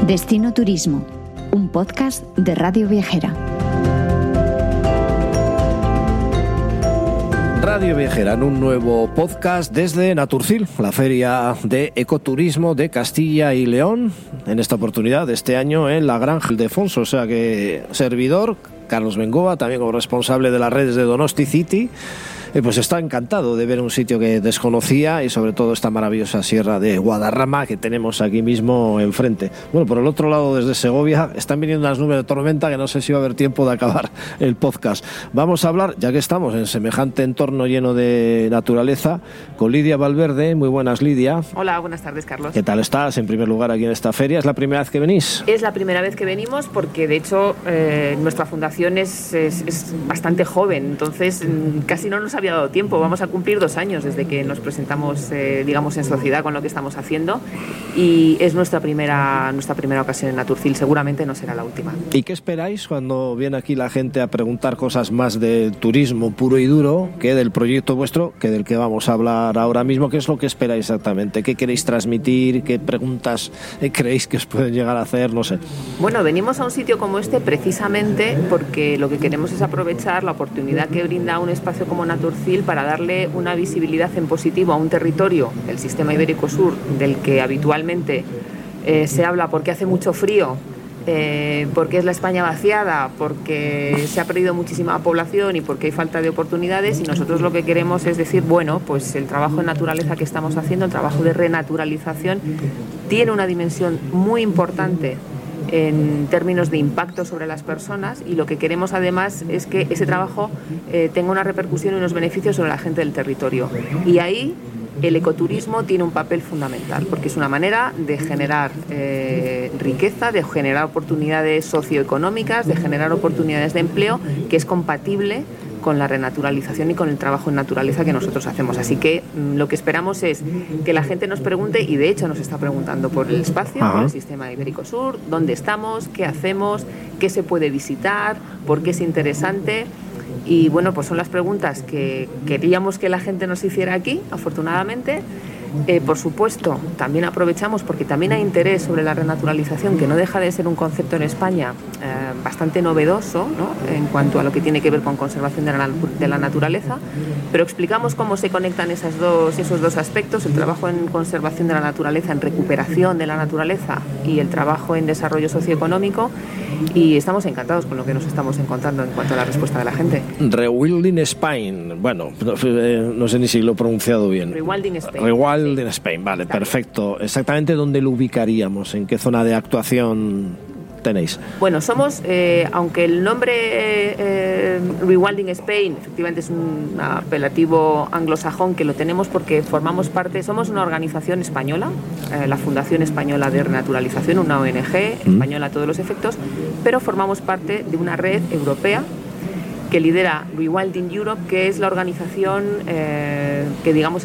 Destino Turismo, un podcast de Radio Viajera. Radio Viajera en un nuevo podcast desde Naturcil, la feria de ecoturismo de Castilla y León, en esta oportunidad de este año en la Granja Ildefonso. O sea que servidor, Carlos Bengoa, también como responsable de las redes de Donosti City, pues está encantado de ver un sitio que desconocía y sobre todo esta maravillosa sierra de Guadarrama que tenemos aquí mismo enfrente. Bueno, por el otro lado, desde Segovia, están viniendo unas nubes de tormenta que no sé si va a haber tiempo de acabar el podcast. Vamos a hablar, ya que estamos en semejante entorno lleno de naturaleza, con Lidia Valverde. Muy buenas, Lidia. Hola, buenas tardes, Carlos. ¿Qué tal estás? En primer lugar, aquí en esta feria. ¿Es la primera vez que venís? Es la primera vez que venimos porque, de hecho, nuestra fundación es bastante joven, entonces casi no nos había dado tiempo. Vamos a cumplir 2 años desde que nos presentamos, digamos, en sociedad con lo que estamos haciendo, y es nuestra primera ocasión en Naturcil. Seguramente no será la última. ¿Y qué esperáis cuando viene aquí la gente a preguntar cosas más de turismo puro y duro que del proyecto vuestro, que del que vamos a hablar ahora mismo? ¿Qué es lo que esperáis exactamente? ¿Qué queréis transmitir? ¿Qué preguntas creéis que os pueden llegar a hacer? No sé. Bueno, venimos a un sitio como este precisamente porque lo que queremos es aprovechar la oportunidad que brinda un espacio como Naturcil para darle una visibilidad en positivo a un territorio, el sistema ibérico sur, del que habitualmente se habla porque hace mucho frío, porque es la España vaciada, porque se ha perdido muchísima población y porque hay falta de oportunidades. Y nosotros lo que queremos es decir, bueno, pues el trabajo en naturaleza que estamos haciendo, el trabajo de renaturalización, tiene una dimensión muy importante en términos de impacto sobre las personas, y lo que queremos además es que ese trabajo tenga una repercusión y unos beneficios sobre la gente del territorio. Y ahí el ecoturismo tiene un papel fundamental, porque es una manera de generar riqueza, de generar oportunidades socioeconómicas, de generar oportunidades de empleo, que es compatible con la renaturalización y con el trabajo en naturaleza que nosotros hacemos. Así que lo que esperamos es que la gente nos pregunte, y de hecho nos está preguntando por el espacio, por el sistema ibérico sur, dónde estamos, qué hacemos, qué se puede visitar, por qué es interesante. Y bueno, pues son las preguntas que queríamos que la gente nos hiciera aquí, afortunadamente. Por supuesto, también aprovechamos porque también hay interés sobre la renaturalización, que no deja de ser un concepto en España bastante novedoso, ¿no?, en cuanto a lo que tiene que ver con conservación de la naturaleza, pero explicamos cómo se conectan esos dos aspectos: el trabajo en conservación de la naturaleza, en recuperación de la naturaleza, y el trabajo en desarrollo socioeconómico, y estamos encantados con lo que nos estamos encontrando en cuanto a la respuesta de la gente. Rewilding Spain, bueno, no sé ni si lo he pronunciado bien. Rewilding Spain. Rewilding Spain, vale, perfecto. Exactamente, ¿dónde lo ubicaríamos? ¿En qué zona de actuación tenéis? Bueno, somos, aunque el nombre Rewilding Spain efectivamente es un apelativo anglosajón, que lo tenemos porque somos una organización española, la Fundación Española de Renaturalización, una ONG española a todos los efectos, pero formamos parte de una red europea que lidera Rewilding Europe, que es la organización que, digamos,